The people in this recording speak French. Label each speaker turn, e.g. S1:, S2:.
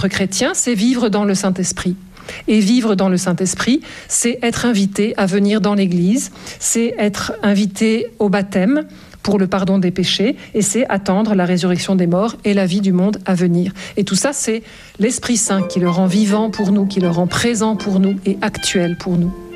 S1: être chrétien, c'est vivre dans le Saint-Esprit. Et vivre dans le Saint-Esprit, c'est être invité à venir dans l'Église, c'est être invité au baptême pour le pardon des péchés, et c'est attendre la résurrection des morts et la vie du monde à venir. Et tout ça, c'est l'Esprit Saint qui le rend vivant pour nous, qui le rend présent pour nous et actuel pour nous.